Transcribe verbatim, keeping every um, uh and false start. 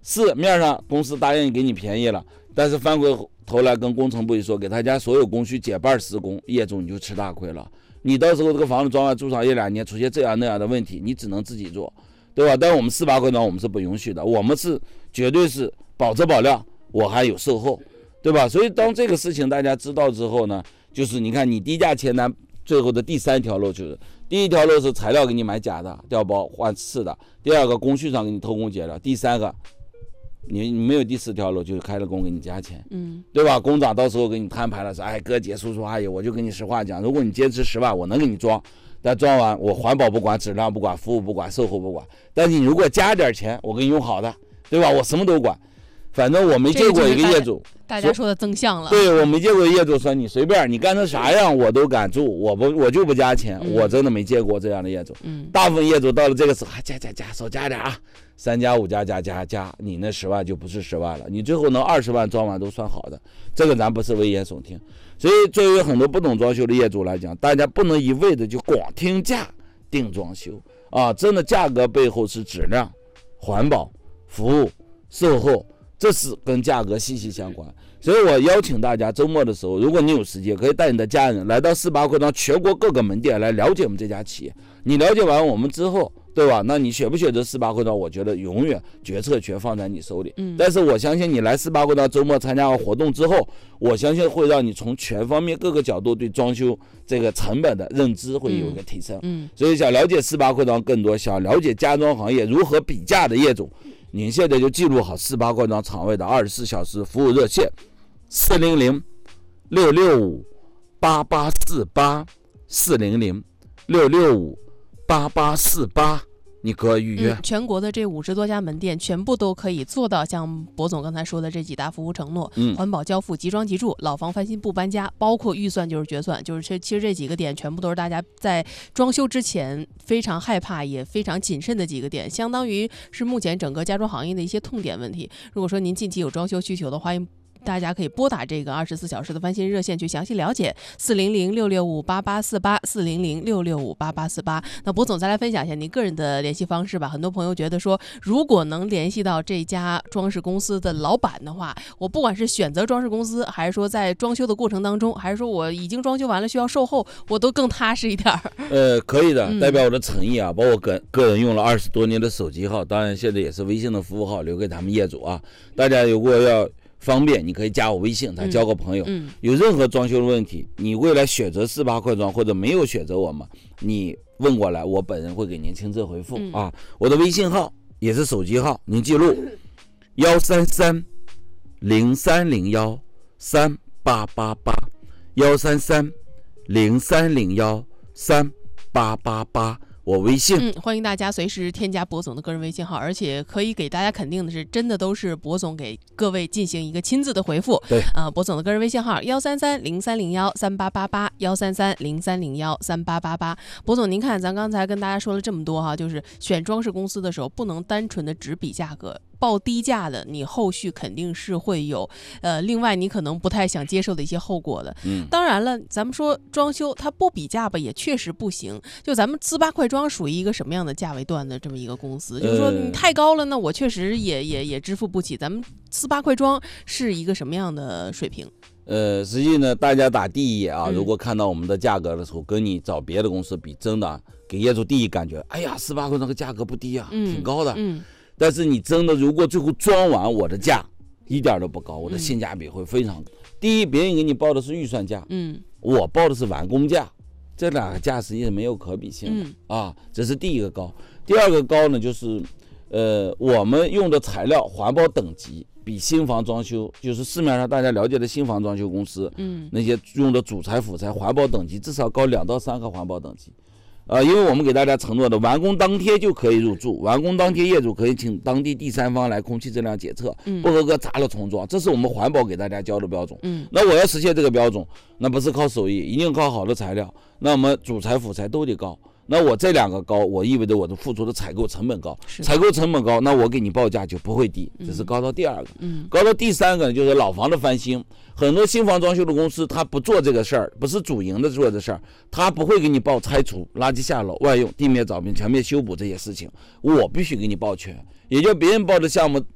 是面上公司答应给你便宜了，但是翻回头来跟工程部一说，给他家所有工序减半施工，业主你就吃大亏了。你到时候这个房子装完住上一两年，出现这样那样的问题，你只能自己做，对吧？但是我们四八规章我们是不允许的，我们是绝对是保质保量，我还有售后，对吧？所以当这个事情大家知道之后呢，就是你看你低价签单最后的第三条路，就是第一条路是材料给你买假的调包换次的，第二个工序上给你偷工减料，第三个你你没有第四条路，就是开了工给你加钱， 嗯， 对吧？工长到时候给你摊牌了，说哎哥姐叔叔阿姨，我就跟你实话讲，如果你坚持十万，我能给你装，但装完我环保不管，质量不管，服务不管，售后不管，但是你如果加点钱，我给你用好的，对吧？我什么都管。反正我没见过一个业主， 大家说的增项了。 对，我没见过业主说你随便你干成啥样我都敢住，我不我就不加钱， 嗯、 我真的没见过这样的业主。 嗯， 大部分业主到了这个时候，啊、加加加少加点啊，三加五加加加加，你那十万就不是十万了，你最后能二十万装完都算好的，这个咱不是危言耸听。所以作为很多不懂装修的业主来讲，大家不能一味的就光听价定装修啊，真的价格背后是质量、环保、服务、售后。这是跟价格息息相关，所以我邀请大家周末的时候，如果你有时间，可以带你的家人来到四八规章全国各个门店来了解我们这家企业。你了解完我们之后，对吧？那你选不选择四八规章，我觉得永远决策权放在你手里。嗯，但是我相信你来四八规章周末参加完活动之后，我相信会让你从全方面各个角度对装修这个成本的认知会有一个提升。嗯，所以想了解四八规章更多，想了解家装行业如何比价的业主。您现在就记录好四八规章厂位的二十四小时服务热线：四零零六六五八八四八，四零零六六五八八四八。你可以预约、 嗯、全国的这五十多家门店全部都可以做到像博总刚才说的这几大服务承诺，嗯，环保交付、即装即住、老房翻新不搬家，包括预算就是决算，就是这其实这几个点全部都是大家在装修之前非常害怕也非常谨慎的几个点，相当于是目前整个家装行业的一些痛点问题。如果说您近期有装修需求的话，大家可以拨打这个二十四小时的翻新热线去详细了解，四零零六六五八八四八，四零零六六五八八四八。那博总再来分享一下您个人的联系方式吧。很多朋友觉得说，如果能联系到这家装饰公司的老板的话，我不管是选择装饰公司，还是说在装修的过程当中，还是说我已经装修完了需要售后，我都更踏实一点。 呃，可以的，代表我的诚意啊，包括个个人用了二十多年的手机号，当然现在也是微信的服务号，留给他们业主啊。大家如果要方便，你可以加我微信，他交个朋友、嗯嗯、有任何装修的问题，你未来选择四八规章或者没有选择我们，你问过来，我本人会给您亲自回复、嗯、啊。我的微信号也是手机号，您记录幺三三零三零幺三八八八，幺三三零三零幺三八八八。我微信， 嗯，欢迎大家随时添加博总的个人微信号，而且可以给大家肯定的是，真的都是博总给各位进行一个亲自的回复。 对， 啊、呃，博总的个人微信号幺三三零三零幺三八八八，幺三三零三零幺三八八八。博总，您看，咱刚才跟大家说了这么多哈，就是选装饰公司的时候，不能单纯的只比价格。报低价的，你后续肯定是会有，呃，另外你可能不太想接受的一些后果的。嗯，当然了，咱们说装修它不比价吧，也确实不行。就咱们四八快装属于一个什么样的价位段的这么一个公司？就是说你太高了呢，我确实也也也支付不起。咱们四八快装是一个什么样的水平？ 呃，实际呢，大家打第一眼啊，如果看到我们的价格的时候，嗯、跟你找别的公司比，真的给业主第一感觉，哎呀，四八快那个价格不低啊，嗯、挺高的。嗯。但是你真的如果最后装完我的价一点都不高，我的性价比会非常高。嗯、第一，别人给你报的是预算价，嗯，我报的是完工价，这两个价实际是没有可比性的、嗯、啊，这是第一个高。第二个高呢，就是呃我们用的材料环保等级比新房装修，就是市面上大家了解的新房装修公司，嗯，那些用的主材辅材环保等级至少高两到三个环保等级。呃，因为我们给大家承诺的，完工当天就可以入住，完工当天业主可以请当地第三方来空气质量检测，嗯、不合格砸了重装，这是我们环保给大家交的标准。嗯，那我要实现这个标准，那不是靠手艺，一定靠好的材料，那我们主材辅材都得高。那我这两个高，我意味着我的付出的采购成本高，采购成本高，那我给你报价就不会低，这是高到第二个。嗯，高到第三个呢，就是老房的翻新。很多新房装修的公司，他不做这个事儿，不是主营的做这事儿，他不会给你报拆除、垃圾下楼、外用、地面凿平、墙面修补这些事情，我必须给你报全。也就别人报的项目